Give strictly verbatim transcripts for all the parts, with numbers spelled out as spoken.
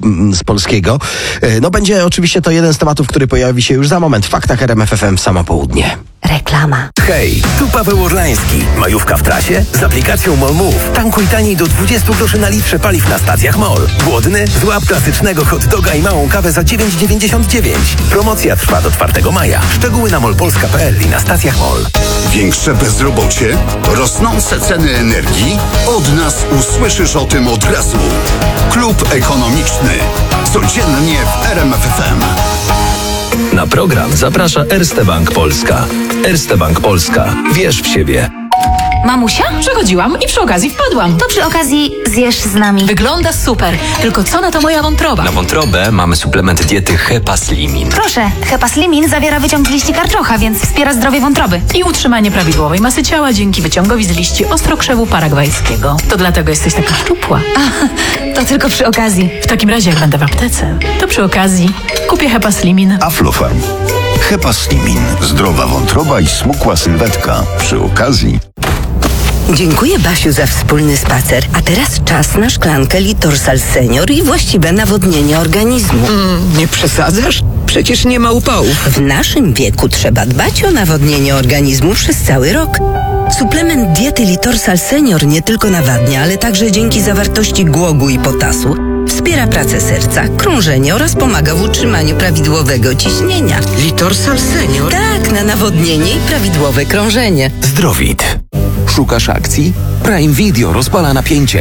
z polskiego. No będzie oczywiście to jeden z tematów, który pojawi się już za moment w Faktach R M F F M w samo południe. Reklama. Hej, tu Paweł Orlański. Majówka w trasie? Z aplikacją MOL Move. Tankuj taniej do dwadzieścia groszy na litrze paliw na stacjach MOL. Głodny? Złap klasycznego hot doga i małą kawę za dziewięć dziewięćdziesiąt dziewięć. Promocja trwa do czwartego maja. Szczegóły na molpolska kropka p l i na stacjach MOL. Większe bezrobocie? Rosnące ceny energii? Od nas usłyszysz o tym od razu. Klub Ekonomiczny. Codziennie w R M F F M. Na program zaprasza Erste Bank Polska. Erste Bank Polska. Wierz w siebie. Mamusia? Przechodziłam i przy okazji wpadłam. To przy okazji zjesz z nami. Wygląda super, tylko co na to moja wątroba? Na wątrobę mamy suplement diety Hepaslimin. Proszę, Hepaslimin zawiera wyciąg z liści karczocha, więc wspiera zdrowie wątroby. I utrzymanie prawidłowej masy ciała dzięki wyciągowi z liści ostrokrzewu paragwajskiego. To dlatego jesteś taka szczupła. A, to tylko przy okazji. W takim razie jak będę w aptece, to przy okazji kupię Hepaslimin. Aflofarm. Hepaslimin. Zdrowa wątroba i smukła sylwetka. Przy okazji. Dziękuję, Basiu, za wspólny spacer. A teraz czas na szklankę Litorsal Senior i właściwe nawodnienie organizmu. Mm, nie przesadzasz? Przecież nie ma upałów. W naszym wieku trzeba dbać o nawodnienie organizmu przez cały rok. Suplement diety Litorsal Senior nie tylko nawadnia, ale także dzięki zawartości głogu i potasu wspiera pracę serca, krążenie oraz pomaga w utrzymaniu prawidłowego ciśnienia. Litorsal Senior? Tak, na nawodnienie i prawidłowe krążenie. Zdrowit. Szukasz akcji? Prime Video rozpala napięcie.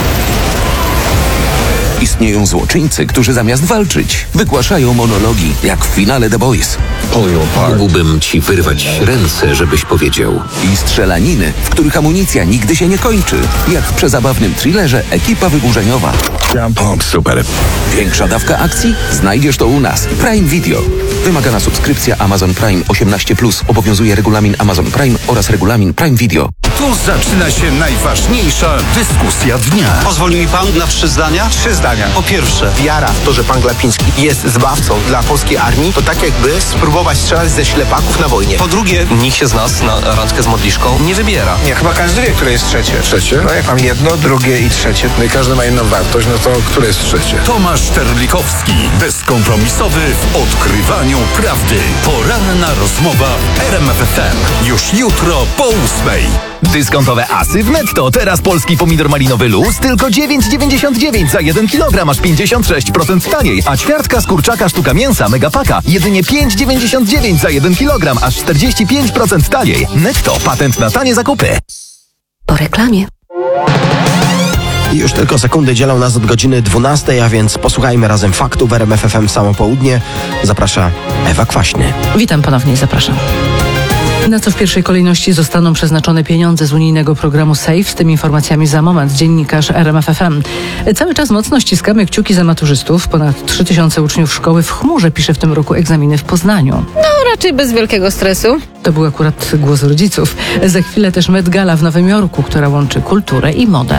Istnieją złoczyńcy, którzy zamiast walczyć, wygłaszają monologi, jak w finale The Boys. Mógłbym ci wyrwać ręce, żebyś powiedział. I strzelaniny, w których amunicja nigdy się nie kończy, jak w przezabawnym thrillerze Ekipa Wyburzeniowa. O, super. Większa dawka akcji? Znajdziesz to u nas. Prime Video. Wymagana subskrypcja Amazon Prime osiemnaście plus. Obowiązuje regulamin Amazon Prime oraz regulamin Prime Video. Tu zaczyna się najważniejsza dyskusja dnia. Pozwoli mi pan na trzy zdania? Trzy zdania. Po pierwsze, wiara w to, że pan Glapiński jest zbawcą dla polskiej armii, to tak jakby spróbować strzelać ze ślepaków na wojnie. Po drugie, Nikt się z nas na randkę z modliszką nie wybiera. nie, chyba każdy wie, które jest trzecie. Trzecie? No jak mam jedno, drugie i trzecie. No i każdy ma inną wartość, no to które jest trzecie? Tomasz Terlikowski. Bezkompromisowy w odkrywaniu prawdy. Poranna rozmowa w R M F F M. Już jutro po ósmej. Dyskontowe asy w Netto. Teraz polski pomidor malinowy luz tylko dziewięć dziewięćdziesiąt dziewięć za jeden kilogram, aż pięćdziesiąt sześć procent taniej. A ćwiartka z kurczaka sztuka mięsa Megapaka jedynie pięć dziewięćdziesiąt dziewięć za jeden kilogram, aż czterdzieści pięć procent taniej. Netto. Patent na tanie zakupy. Po reklamie. I już tylko sekundy dzielą nas od godziny dwunastej, a więc posłuchajmy razem faktów w R M F F M w samo południe. Zaprasza Ewa Kwaśny. Witam ponownie i zapraszam. Na co w pierwszej kolejności zostaną przeznaczone pieniądze z unijnego programu SAFE? Z tymi informacjami za moment dziennikarz R M F F M. Cały czas mocno ściskamy kciuki za maturzystów. Ponad trzy tysiące uczniów szkoły w chmurze pisze w tym roku egzaminy w Poznaniu. No, raczej bez wielkiego stresu. To był akurat głos rodziców. Za chwilę też Met Gala w Nowym Jorku, która łączy kulturę i modę.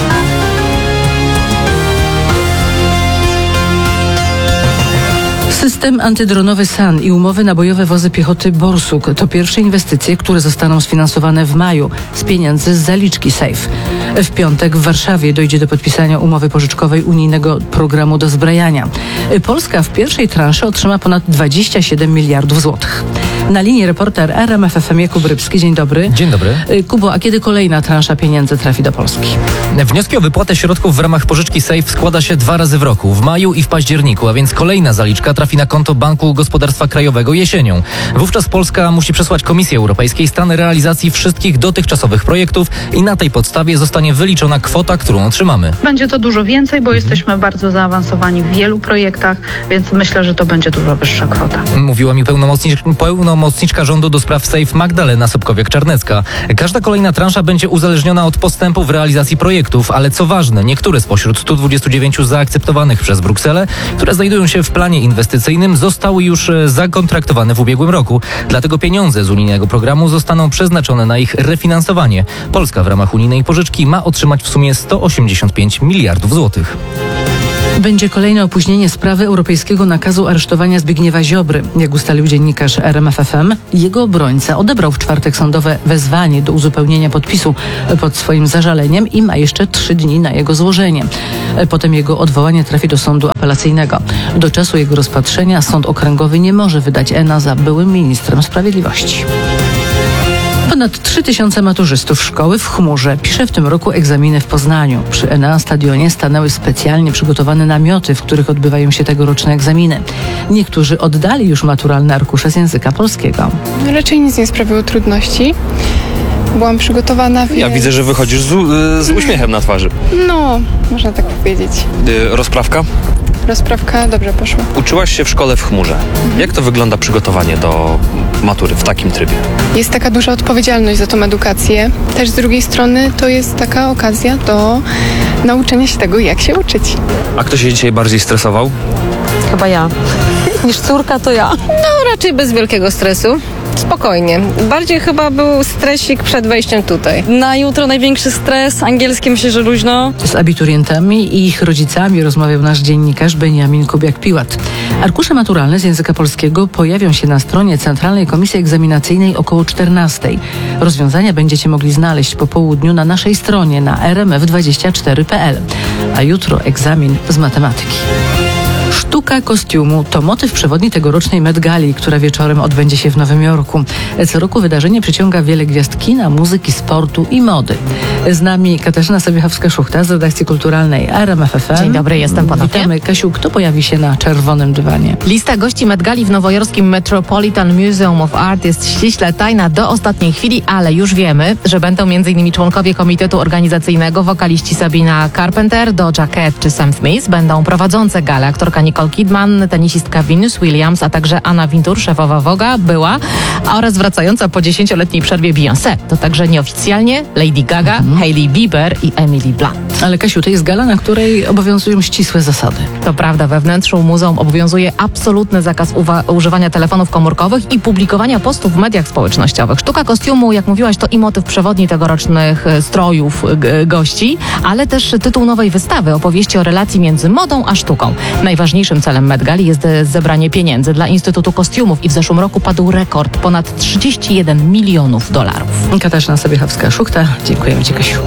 System antydronowy S A N i umowy na bojowe wozy piechoty Borsuk to pierwsze inwestycje, które zostaną sfinansowane w maju z pieniędzy z zaliczki SAFE. W piątek w Warszawie dojdzie do podpisania umowy pożyczkowej unijnego programu dozbrajania. Polska w pierwszej transzy otrzyma ponad dwadzieścia siedem miliardów złotych. Na linii reporter R M F F M Jakub Rybski. Dzień dobry. Dzień dobry. Kubo, a kiedy kolejna transza pieniędzy trafi do Polski? Wnioski o wypłatę środków w ramach pożyczki SAFE składa się dwa razy w roku, w maju i w październiku, a więc kolejna zaliczka trafi na konto Banku Gospodarstwa Krajowego jesienią. Wówczas Polska musi przesłać Komisji Europejskiej stan realizacji wszystkich dotychczasowych projektów i na tej podstawie zostanie wyliczona kwota, którą otrzymamy. Będzie to dużo więcej, bo jesteśmy bardzo zaawansowani w wielu projektach, więc myślę, że to będzie dużo wyższa kwota. Mówiła mi pełnomocnicz, pełnomocniczka rządu do spraw SAFE Magdalena Sobkowiak-Czarnecka. Każda kolejna transza będzie uzależniona od postępu w realizacji projektów, ale co ważne, niektóre spośród stu dwudziestu dziewięciu zaakceptowanych przez Brukselę, które znajdują się w planie inwestycyjnym, zostały już zakontraktowane w ubiegłym roku. Dlatego pieniądze z unijnego programu zostaną przeznaczone na ich refinansowanie. Polska w ramach unijnej pożyczki ma otrzymać w sumie sto osiemdziesiąt pięć miliardów złotych. Będzie kolejne opóźnienie sprawy europejskiego nakazu aresztowania Zbigniewa Ziobry. Jak ustalił dziennikarz R M F F M, jego obrońca odebrał w czwartek sądowe wezwanie do uzupełnienia podpisu pod swoim zażaleniem i ma jeszcze trzy dni na jego złożenie. Potem jego odwołanie trafi do sądu apelacyjnego. Do czasu jego rozpatrzenia sąd okręgowy nie może wydać E N A za byłym ministrem sprawiedliwości. Ponad trzy tysiące maturzystów szkoły w chmurze pisze w tym roku egzaminy w Poznaniu. Przy E N A stadionie stanęły specjalnie przygotowane namioty, w których odbywają się tegoroczne egzaminy. Niektórzy oddali już maturalne arkusze z języka polskiego. Raczej nic nie sprawiło trudności. Byłam przygotowana. Więc... Ja widzę, że wychodzisz z, z uśmiechem na twarzy. No, można tak powiedzieć. Y, rozprawka? Rozprawka dobrze poszła. Uczyłaś się w szkole w chmurze. Jak to wygląda przygotowanie do matury w takim trybie? Jest taka duża odpowiedzialność za tą edukację. Też z drugiej strony to jest taka okazja do nauczenia się tego, jak się uczyć. A kto się dzisiaj bardziej stresował? Chyba ja. Niż córka, to ja. No, raczej bez wielkiego stresu. Spokojnie. Bardziej chyba był stresik przed wejściem tutaj. Na jutro największy stres, angielskie myślę, że luźno. Z abiturientami i ich rodzicami rozmawiał nasz dziennikarz Beniamin Kubiak-Piłat. Arkusze maturalne z języka polskiego pojawią się na stronie Centralnej Komisji Egzaminacyjnej około czternastej. Rozwiązania będziecie mogli znaleźć po południu na naszej stronie na r m f dwadzieścia cztery kropka p l. A jutro egzamin z matematyki. Sztuka kostiumu to motyw przewodni tegorocznej Met Gali, która wieczorem odbędzie się w Nowym Jorku. Co roku wydarzenie przyciąga wiele gwiazd kina, muzyki, sportu i mody. Z nami Katarzyna Sobiechowska-Szuchta z redakcji kulturalnej R M F F M. Dzień dobry, jestem ponownie. Witamy. Kasiu, kto pojawi się na czerwonym dywanie? Lista gości Met Gali w nowojorskim Metropolitan Museum of Art jest ściśle tajna do ostatniej chwili, ale już wiemy, że będą między innymi członkowie komitetu organizacyjnego, wokaliści Sabina Carpenter, Doja Cat czy Sam Smith, będą prowadzące galę aktorka Nicole Kidman, tenisistka Venus Williams, a także Anna Wintour, szefowa Vogue'a, była, oraz wracająca po dziesięcioletniej przerwie Beyoncé. To także nieoficjalnie Lady Gaga, mhm. Hailey Bieber i Emily Blunt. Ale Kasiu, to jest gala, na której obowiązują ścisłe zasady. To prawda, we wnętrzu muzeum obowiązuje absolutny zakaz uwa- używania telefonów komórkowych i publikowania postów w mediach społecznościowych. Sztuka kostiumu, jak mówiłaś, to i motyw przewodni tegorocznych strojów g- gości, ale też tytuł nowej wystawy, opowieści o relacji między modą a sztuką. Najważniejszym celem Met Gali jest zebranie pieniędzy dla Instytutu Kostiumów i w zeszłym roku padł rekord ponad trzydzieści jeden milionów dolarów. Katarzyna Sobiechowska-Szuchta, dziękujemy Ci, Kasiu.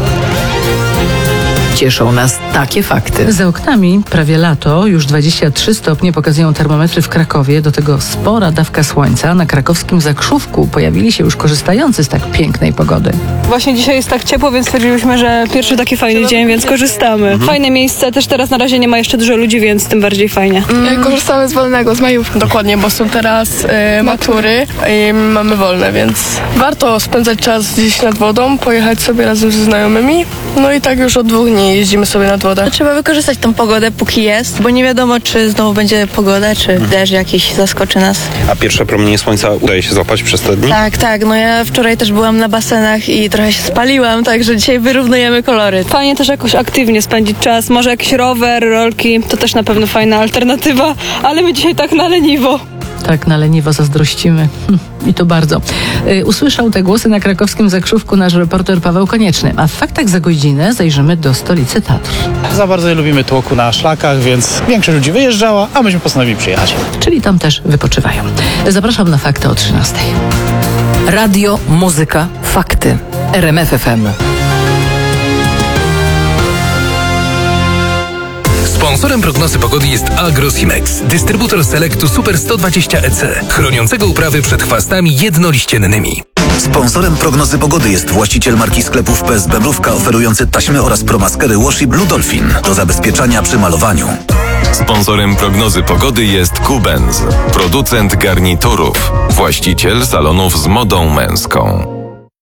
Cieszą nas takie fakty. Za oknami prawie lato, już dwadzieścia trzy stopnie pokazują termometry w Krakowie, do tego spora dawka słońca. Na krakowskim Zakrzówku pojawili się już korzystający z tak pięknej pogody. Właśnie dzisiaj jest tak ciepło, więc stwierdziliśmy, że pierwszy taki fajny dzień, więc korzystamy. Mhm. Fajne miejsce, też teraz na razie nie ma jeszcze dużo ludzi, więc tym bardziej fajnie. Mm. Korzystamy z wolnego, z majówki. Dokładnie, bo są teraz y, matury i mamy wolne, więc warto spędzać czas gdzieś nad wodą, pojechać sobie razem ze znajomymi. No i tak już od dwóch dni jeździmy sobie nad wodę. Trzeba wykorzystać tą pogodę, póki jest, bo nie wiadomo, czy znowu będzie pogoda, czy deszcz jakiś zaskoczy nas. A pierwsze promienie słońca udaje się złapać przez te dni? Tak, tak. No ja wczoraj też byłam na basenach i trochę się spaliłam, także dzisiaj wyrównujemy kolory. Fajnie też jakoś aktywnie spędzić czas. Może jakiś rower, rolki, to też na pewno fajna alternatywa, ale my dzisiaj tak na leniwo. Tak, na leniwo zazdrościmy. Hm, I to bardzo. Y, usłyszał te głosy na krakowskim Zakrzówku nasz reporter Paweł Konieczny. A w faktach za godzinę zajrzymy do stolicy Tatr. Za bardzo nie lubimy tłoku na szlakach, więc większość ludzi wyjeżdżała, a myśmy postanowili przyjechać. Czyli tam też wypoczywają. Zapraszam na fakty o trzynastej. Radio, muzyka, fakty. R M F F M. Sponsorem prognozy pogody jest Agrosimex, dystrybutor Selectu Super sto dwadzieścia E C, chroniącego uprawy przed chwastami jednoliściennymi. Sponsorem prognozy pogody jest właściciel marki sklepów P S B Mrówka, oferujący taśmy oraz promaskery Washi Blue Dolphin do zabezpieczania przy malowaniu. Sponsorem prognozy pogody jest Kubenz, producent garniturów, właściciel salonów z modą męską.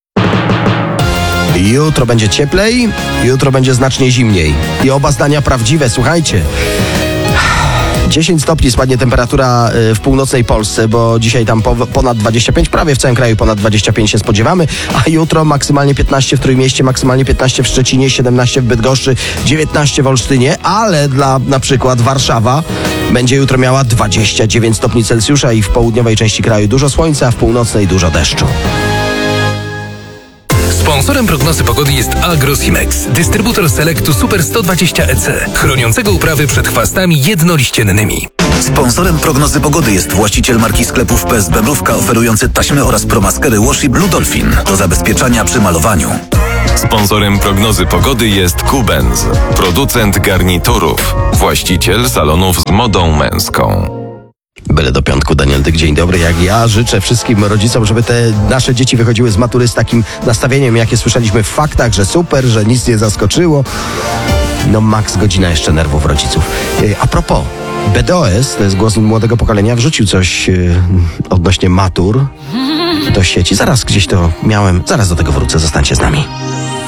Jutro będzie cieplej, jutro będzie znacznie zimniej. I oba zdania prawdziwe, słuchajcie. dziesięć stopni spadnie temperatura w północnej Polsce, bo dzisiaj tam ponad dwadzieścia pięć, prawie w całym kraju ponad dwadzieścia pięć się spodziewamy, a jutro maksymalnie piętnaście w Trójmieście, maksymalnie piętnaście w Szczecinie, siedemnaście w Bydgoszczy, dziewiętnaście w Olsztynie, ale dla na przykład Warszawa będzie jutro miała dwadzieścia dziewięć stopni Celsjusza i w południowej części kraju dużo słońca, a w północnej dużo deszczu. Sponsorem prognozy pogody jest Agrosimex, dystrybutor Selectu Super sto dwadzieścia E C, chroniącego uprawy przed chwastami jednoliściennymi. Sponsorem prognozy pogody jest właściciel marki sklepów P S Bebrówka oferujący taśmy oraz promaskery Washi Blue Dolphin do zabezpieczania przy malowaniu. Sponsorem prognozy pogody jest Kubens, producent garniturów, właściciel salonów z modą męską. Byle do piątku, Daniel Dyk, dzień dobry. Jak ja życzę wszystkim rodzicom, żeby te nasze dzieci wychodziły z matury z takim nastawieniem, jakie słyszeliśmy w faktach, że super, że nic nie zaskoczyło. No max godzina jeszcze nerwów rodziców. A propos, B D O S, to jest głos młodego pokolenia, wrzucił coś yy, odnośnie matur do sieci. Zaraz gdzieś to miałem, zaraz do tego wrócę, zostańcie z nami.